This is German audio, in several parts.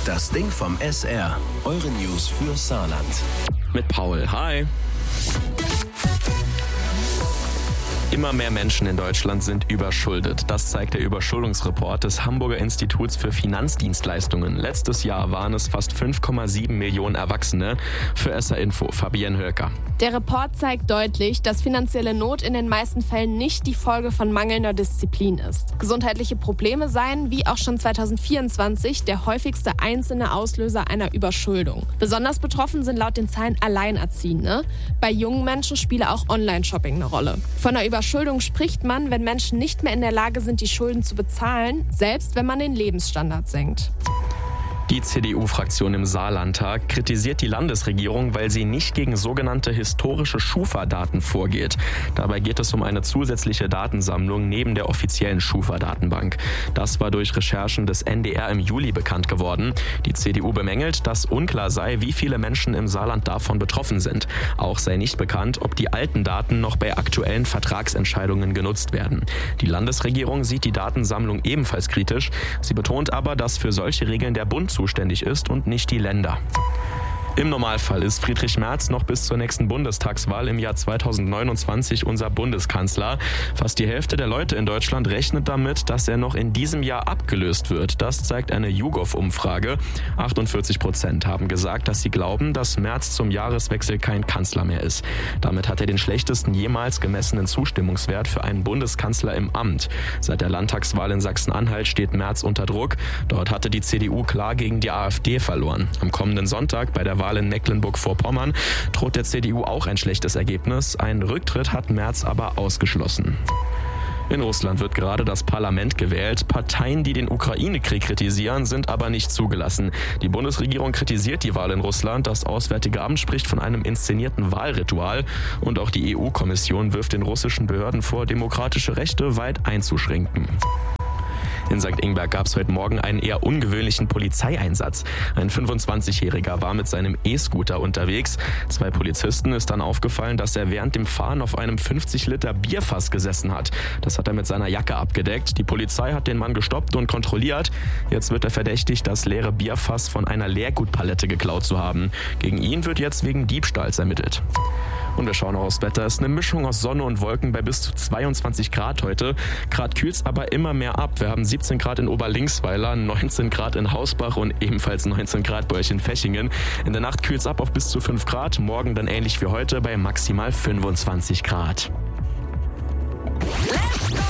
Das Ding vom SR. Eure News für Saarland. Mit Paul. Hi. Immer mehr Menschen in Deutschland sind überschuldet. Das zeigt der Überschuldungsreport des Hamburger Instituts für Finanzdienstleistungen. Letztes Jahr waren es fast 5,7 Millionen Erwachsene. Für SR Info, Fabienne Hölker. Der Report zeigt deutlich, dass finanzielle Not in den meisten Fällen nicht die Folge von mangelnder Disziplin ist. Gesundheitliche Probleme seien, wie auch schon 2024, der häufigste einzelne Auslöser einer Überschuldung. Besonders betroffen sind laut den Zahlen Alleinerziehende. Bei jungen Menschen spiele auch Online-Shopping eine Rolle. Von einer Überschuldung spricht man, wenn Menschen nicht mehr in der Lage sind, die Schulden zu bezahlen, selbst wenn man den Lebensstandard senkt. Die CDU-Fraktion im Saarlandtag kritisiert die Landesregierung, weil sie nicht gegen sogenannte historische Schufa-Daten vorgeht. Dabei geht es um eine zusätzliche Datensammlung neben der offiziellen Schufa-Datenbank. Das war durch Recherchen des NDR im Juli bekannt geworden. Die CDU bemängelt, dass unklar sei, wie viele Menschen im Saarland davon betroffen sind. Auch sei nicht bekannt, ob die alten Daten noch bei aktuellen Vertragsentscheidungen genutzt werden. Die Landesregierung sieht die Datensammlung ebenfalls kritisch. Sie betont aber, dass für solche Regeln der Bund zuständig ist und nicht die Länder. Im Normalfall ist Friedrich Merz noch bis zur nächsten Bundestagswahl im Jahr 2029 unser Bundeskanzler. Fast die Hälfte der Leute in Deutschland rechnet damit, dass er noch in diesem Jahr abgelöst wird. Das zeigt eine YouGov-Umfrage. 48% haben gesagt, dass sie glauben, dass Merz zum Jahreswechsel kein Kanzler mehr ist. Damit hat er den schlechtesten jemals gemessenen Zustimmungswert für einen Bundeskanzler im Amt. Seit der Landtagswahl in Sachsen-Anhalt steht Merz unter Druck. Dort hatte die CDU klar gegen die AfD verloren. Am kommenden Sonntag bei der Wahl in Mecklenburg-Vorpommern droht der CDU auch ein schlechtes Ergebnis. Einen Rücktritt hat Merz aber ausgeschlossen. In Russland wird gerade das Parlament gewählt. Parteien, die den Ukraine-Krieg kritisieren, sind aber nicht zugelassen. Die Bundesregierung kritisiert die Wahl in Russland. Das Auswärtige Amt spricht von einem inszenierten Wahlritual. Und auch die EU-Kommission wirft den russischen Behörden vor, demokratische Rechte weit einzuschränken. In St. Ingbert gab es heute Morgen einen eher ungewöhnlichen Polizeieinsatz. Ein 25-Jähriger war mit seinem E-Scooter unterwegs. 2 Polizisten ist dann aufgefallen, dass er während dem Fahren auf einem 50-Liter Bierfass gesessen hat. Das hat er mit seiner Jacke abgedeckt. Die Polizei hat den Mann gestoppt und kontrolliert. Jetzt wird er verdächtigt, das leere Bierfass von einer Leergutpalette geklaut zu haben. Gegen ihn wird jetzt wegen Diebstahls ermittelt. Und wir schauen noch aufs Wetter. Es ist eine Mischung aus Sonne und Wolken bei bis zu 22 Grad heute. Grad kühlt es aber immer mehr ab. Wir haben 17 Grad in Oberlinksweiler, 19 Grad in Hausbach und ebenfalls 19 Grad bei euch in Fechingen. In der Nacht kühlt es ab auf bis zu 5 Grad. Morgen dann ähnlich wie heute bei maximal 25 Grad. Let's go!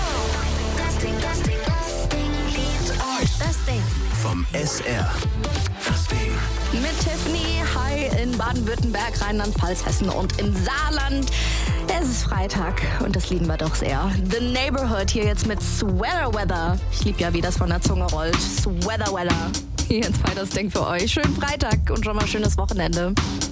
Das Ding Vom SR. Das Ding. mit Tiffany. Hi in Baden-Württemberg, Rheinland-Pfalz, Hessen und im Saarland. Es ist Freitag und das lieben wir doch sehr. The Neighborhood hier jetzt mit Sweater Weather. Ich liebe ja, wie das von der Zunge rollt. Sweater Weather. Hier ins Das Ding für euch. Schönen Freitag und schon mal schönes Wochenende.